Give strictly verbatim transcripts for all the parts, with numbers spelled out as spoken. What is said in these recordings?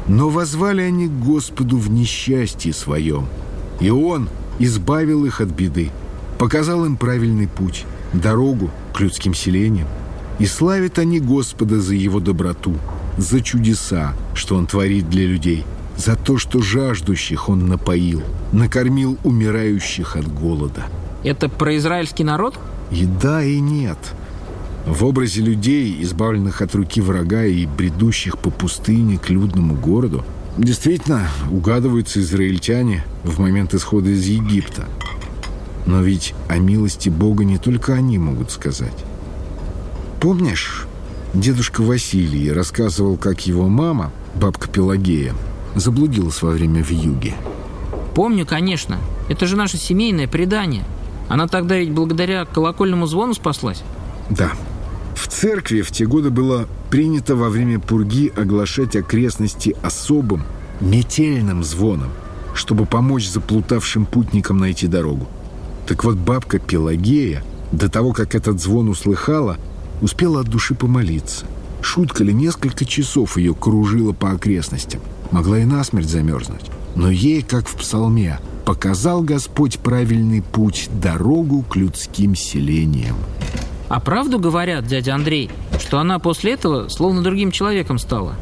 Но воззвали они к Господу в несчастье своем, и Он избавил их от беды, показал им правильный путь, дорогу к людским селениям. И славят они Господа за Его доброту, за чудеса, что Он творит для людей, за то, что жаждущих Он напоил, накормил умирающих от голода. Это про израильский народ? И да, и нет. В образе людей, избавленных от руки врага и бредущих по пустыне к людному городу, действительно угадываются израильтяне в момент исхода из Египта. Но ведь о милости Бога не только они могут сказать. Помнишь, дедушка Василий рассказывал, как его мама, бабка Пелагея, заблудилась во время вьюги? Помню, конечно. Это же наше семейное предание. Она тогда ведь благодаря колокольному звону спаслась? Да. В церкви в те годы было принято во время пурги оглашать окрестности особым метельным звоном, чтобы помочь заплутавшим путникам найти дорогу. Так вот, бабка Пелагея, до того, как этот звон услыхала, успела от души помолиться. Шутка ли, несколько часов ее кружила по окрестностям. Могла и насмерть замерзнуть. Но ей, как в псалме, показал Господь правильный путь, дорогу к людским селениям. А правду говорят, дядя Андрей, что она после этого словно другим человеком стала?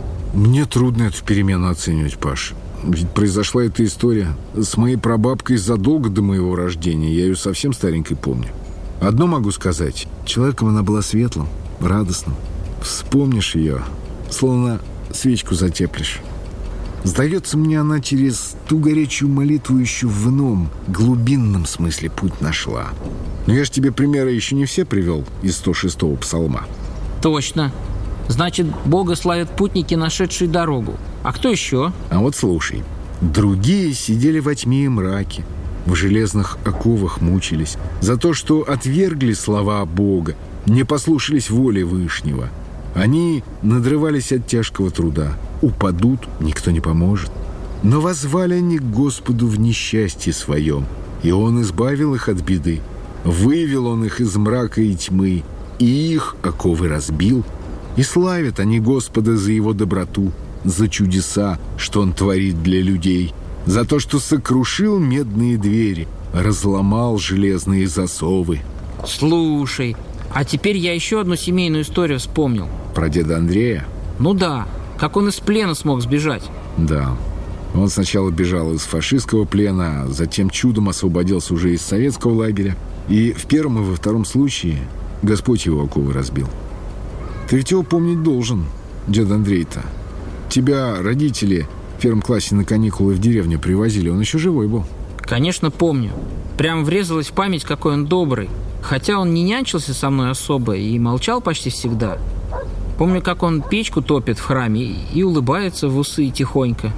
Мне трудно эту перемену оценивать, Паш. Ведь произошла эта история с моей прабабкой задолго до моего рождения. Я ее совсем старенькой помню. Одно могу сказать. Человеком она была светлым, радостным. Вспомнишь ее, словно свечку затеплишь. Сдается мне, она через ту горячую молитву еще в ином, глубинном смысле путь нашла. Но я же тебе примеры еще не все привел из сто шестого псалма. Точно. Значит, Бога славят путники, нашедшие дорогу. А кто еще? А вот слушай. Другие сидели во тьме и мраке, в железных оковах мучились за то, что отвергли слова Бога, не послушались воли Вышнего. Они надрывались от тяжкого труда. Упадут, никто не поможет. Но воззвали они к Господу в несчастье своем, и Он избавил их от беды. Вывел Он их из мрака и тьмы, и их оковы разбил. И славят они Господа за Его доброту, за чудеса, что Он творит для людей, за то, что сокрушил медные двери, разломал железные засовы. Слушай, а теперь я еще одну семейную историю вспомнил. Про деда Андрея? Ну да, как он из плена смог сбежать. Да, он сначала бежал из фашистского плена, затем чудом освободился уже из советского лагеря. И в первом и во втором случае Господь его оковы разбил. Ты ведь его помнить должен, дед Андрей-то. Тебя родители в первом классе на каникулы в деревню привозили, он еще живой был. Конечно, помню. Прям врезалась в память, какой он добрый. Хотя он не нянчился со мной особо и молчал почти всегда. Помню, как он печку топит в храме и улыбается в усы тихонько.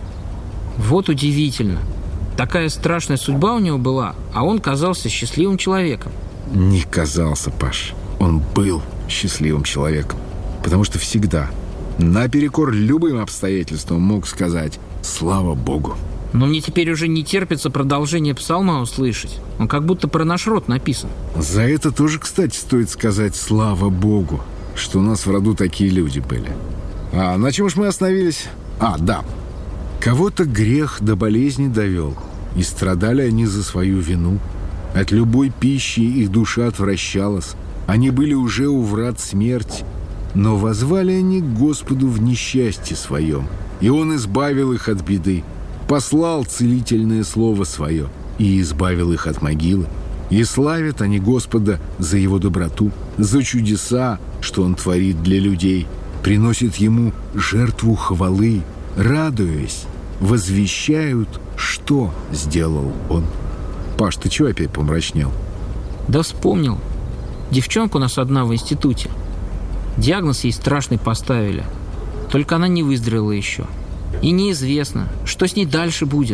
Вот удивительно. Такая страшная судьба у него была, а он казался счастливым человеком. Не казался, Паш. Он был счастливым человеком. Потому что всегда, наперекор любым обстоятельствам, мог сказать «Слава Богу». Но мне теперь уже не терпится продолжение псалма услышать. Он как будто про наш род написан. За это тоже, кстати, стоит сказать «Слава Богу», что у нас в роду такие люди были. А на чем уж мы остановились? А, да. Кого-то грех до болезни довел, и страдали они за свою вину. От любой пищи их душа отвращалась. Они были уже у врат смерти. Но воззвали они к Господу в несчастье своем, и Он избавил их от беды, послал целительное слово свое и избавил их от могилы. И славят они Господа за Его доброту, за чудеса, что Он творит для людей, приносят Ему жертву хвалы, радуясь, возвещают, что сделал Он. Паш, ты чего опять помрачнел? Да вспомнил. Девчонка у нас одна в институте. Диагноз ей страшный поставили. Только она не выздоровела еще. И неизвестно, что с ней дальше будет.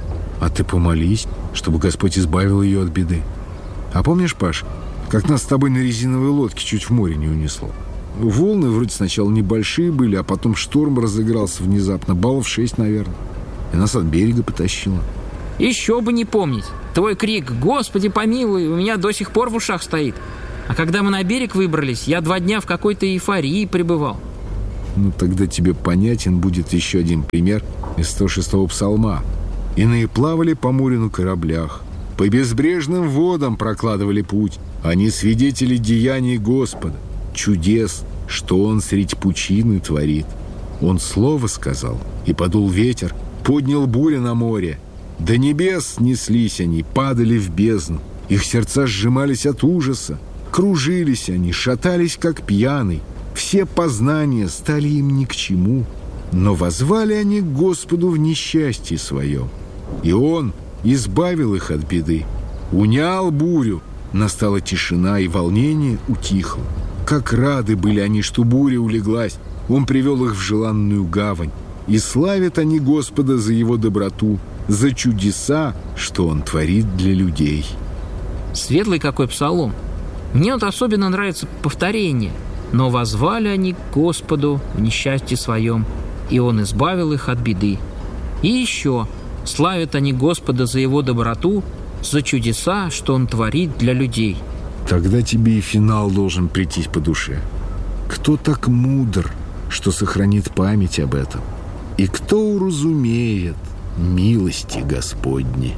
А ты помолись, чтобы Господь избавил ее от беды. А помнишь, Паш, как нас с тобой на резиновой лодке чуть в море не унесло? Волны вроде сначала небольшие были, а потом шторм разыгрался внезапно, баллов шесть, наверное. И нас от берега потащило. Еще бы не помнить. Твой крик «Господи помилуй» у меня до сих пор в ушах стоит. А когда мы на берег выбрались, я два дня в какой-то эйфории пребывал. Ну, тогда тебе понятен будет еще один пример из сто шестого псалма. «Иные плавали по морю на кораблях, по безбрежным водам прокладывали путь. Они свидетели деяний Господа, чудес, что Он средь пучины творит. Он слово сказал, и подул ветер, поднял буря на море. До небес неслись они, падали в бездну. Их сердца сжимались от ужаса. Кружились они, шатались, как пьяный. Все познания стали им ни к чему. Но воззвали они к Господу в несчастье своем. И Он избавил их от беды. Унял бурю. Настала тишина, и волнение утихло. Как рады были они, что буря улеглась. Он привел их в желанную гавань. И славят они Господа за Его доброту, за чудеса, что Он творит для людей». Светлый какой псалом. Мне вот особенно нравится повторение. «Но воззвали они к Господу в несчастье своем, и Он избавил их от беды». И еще: «Славят они Господа за Его доброту, за чудеса, что Он творит для людей». Тогда тебе и финал должен прийтись по душе. Кто так мудр, что сохранит память об этом? И кто уразумеет милости Господни?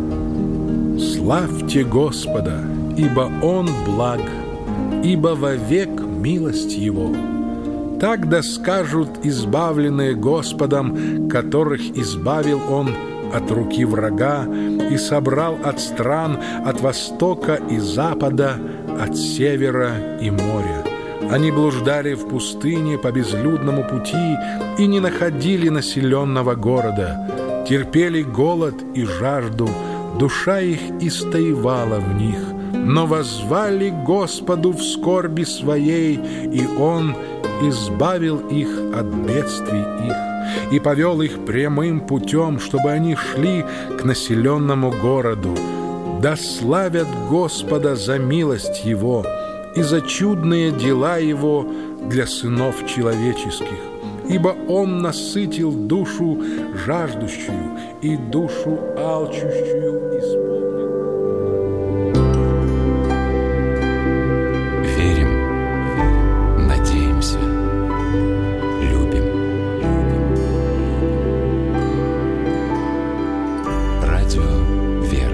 Славьте Господа, ибо Он благ, ибо вовек милость Его. Так да скажут избавленные Господом, которых избавил Он от руки врага и собрал от стран, от востока и запада, от севера и моря. Они блуждали в пустыне по безлюдному пути и не находили населенного города. Терпели голод и жажду, душа их истоевала в них. Но воззвали Господу в скорби своей, и Он избавил их от бедствий их и повел их прямым путем, чтобы они шли к населенному городу. Да славят Господа за милость Его и за чудные дела Его для сынов человеческих. Ибо Он насытил душу жаждущую и душу алчущую исполнил.